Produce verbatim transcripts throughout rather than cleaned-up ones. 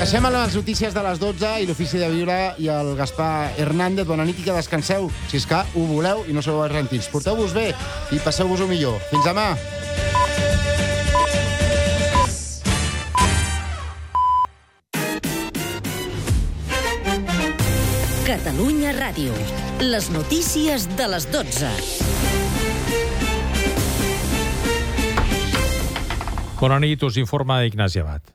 Passem a les notícies de les dotze i l'Ofici de Viure i el Gaspar Hernández. Bona nit i que descanseu, si és que ho voleu i no sou rentits. Porteu-vos bé i passeu-vos-ho millor. Fins demà. Catalunya Ràdio. Les notícies de les dotze. Bona nit, us informa Ignasi Abad.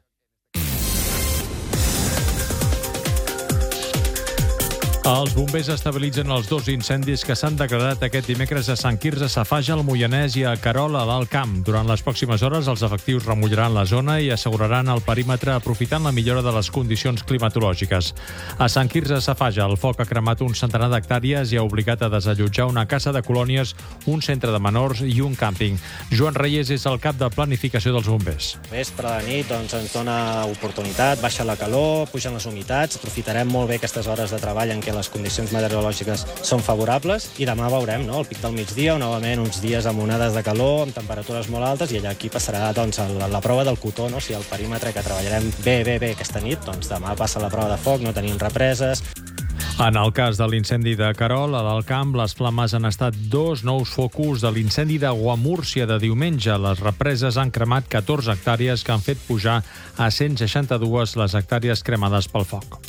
Els bombers estabilitzen els dos incendis que s'han declarat aquest dimecres a Sant Quirze Safaja, al Moianès, i a Querol, a l'Alt Camp. Durant les pròximes hores, els efectius remullaran la zona i asseguraran el perímetre aprofitant la millora de les condicions climatològiques. A Sant Quirze Safaja, el foc ha cremat un centenar d'hectàrees i ha obligat a desallotjar una casa de colònies, un centre de menors i un càmping. Joan Reyes és el cap de planificació dels bombers. Vespre de nit doncs, ens dona oportunitat, baixa la calor, pugen les humitats, aprofitarem molt bé aquestes hores de treball en què les condicions meteorològiques són favorables i demà veurem, no?, el pic del migdia, o novament uns dies amb onades de calor, amb temperatures molt altes, i allà aquí passarà doncs, la, la prova del cotó, no? Si el perímetre que treballarem bé, bé, bé aquesta nit, doncs demà passa la prova de foc, no tenim represes. En el cas de l'incendi de Querol, a l'Alt Camp, les flames han estat dos nous focus de l'incendi de Guamúrcia de diumenge. Les represes han cremat catorze hectàrees que han fet pujar a cent seixanta-dues les hectàrees cremades pel foc.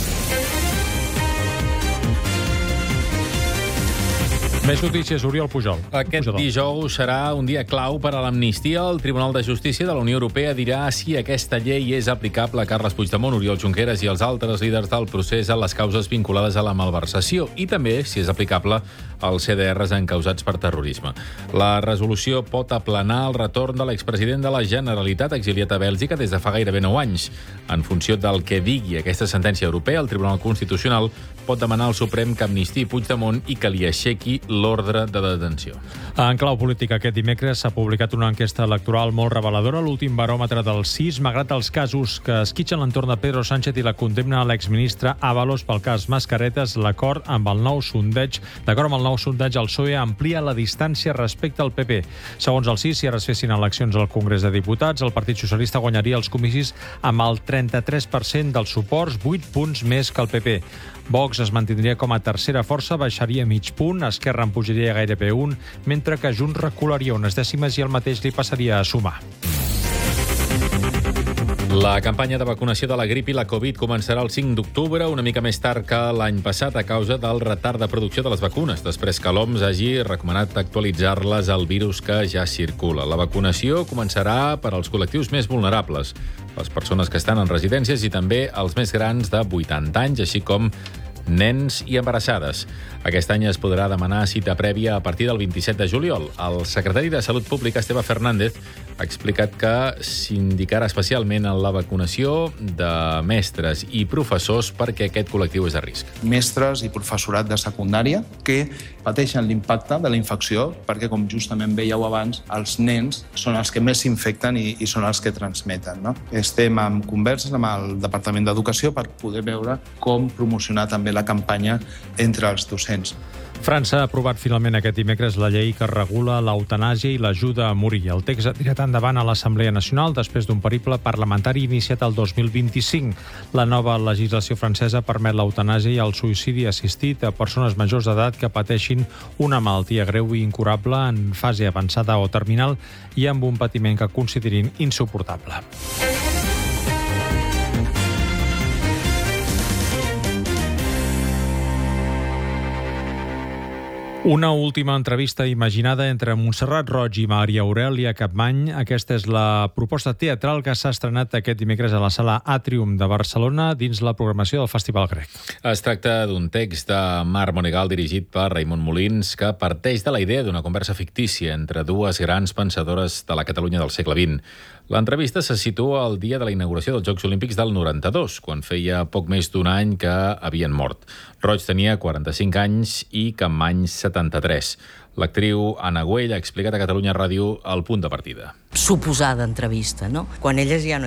Més notícies, Oriol Pujol. Aquest Pujol. dijous serà un dia clau per a l'amnistia. El Tribunal de Justícia de la Unió Europea dirà si aquesta llei és aplicable a Carles Puigdemont, Oriol Junqueras i els altres líders del procés a les causes vinculades a la malversació, i també si és aplicable als C D Rs encausats per terrorisme. La resolució pot aplanar el retorn de l'expresident de la Generalitat exiliat a Bèlgica des de fa gairebé nou anys. En funció del que digui aquesta sentència europea, el Tribunal Constitucional pot demanar al Suprem que amnistiï Puigdemont i que li aixequi l'ordre de detenció. En clau política, aquest dimecres s'ha publicat una enquesta electoral molt reveladora, l'últim baròmetre del C I S, malgrat els casos que esquitxen l'entorn de Pedro Sánchez i la condemna a l'exministre Ábalos pel cas Mascaretes. L'acord amb el nou sondeig, d'acord amb el nou sondeig, el P S O E amplia la distància respecte al P P. Segons el C I S, si ara es fessin eleccions al Congrés de Diputats, el Partit Socialista guanyaria els comicis amb el trenta-tres per cent dels suports, vuit punts més que el P P. Vox es mantindria com a tercera força, baixaria mig punt, Esquerra en pujaria gairebé un, mentre que Junts recularia unes dècimes i el mateix li passaria a Sumar. La campanya de vacunació de la grip i la Covid començarà el cinc d'octubre, una mica més tard que l'any passat a causa del retard de producció de les vacunes, després que l'O M S hagi recomanat actualitzar-les al virus que ja circula. La vacunació començarà per als col·lectius més vulnerables, les persones que estan en residències i també els més grans de vuitanta anys, així com nens i embarassades. Aquest any es podrà demanar cita prèvia a partir del vint-i-set de juliol. El secretari de Salut Pública, Esteve Fernández, ha explicat que s'indicarà especialment en la vacunació de mestres i professors perquè aquest col·lectiu és de risc. Mestres i professorat de secundària que pateixen l'impacte de la infecció perquè, com justament veieu abans, els nens són els que més s'infecten i, i són els que transmeten, no? Estem en converses amb el Departament d'Educació per poder veure com promocionar també la campanya entre els docents. França ha aprovat finalment aquest dimecres la llei que regula l'eutanàsia i l'ajuda a morir. El text ha tirat endavant a l'Assemblea Nacional després d'un periple parlamentari iniciat el dos mil vint-i-cinc. La nova legislació francesa permet l'eutanàsia i el suïcidi assistit a persones majors d'edat que pateixin una malaltia greu i incurable en fase avançada o terminal i amb un patiment que considerin insuportable. Una última entrevista imaginada entre Montserrat Roig i Maria Aurèlia Capmany. Aquesta és la proposta teatral que s'ha estrenat aquest dimecres a la Sala Àtrium de Barcelona dins la programació del Festival Grec. Es tracta d'un text de Marc Monegal dirigit per Raimon Molins que parteix de la idea d'una conversa fictícia entre dues grans pensadores de la Catalunya del segle vint. L'entrevista se situa el dia de la inauguració dels Jocs Olímpics del noranta-dos, quan feia poc més d'un any que havien mort. Roig tenia quaranta-cinc anys i Capmany setanta-tres. L'actriu Anna Güell ha explicat a Catalunya Ràdio el punt de partida. Suposada entrevista, no? Quan elles ja no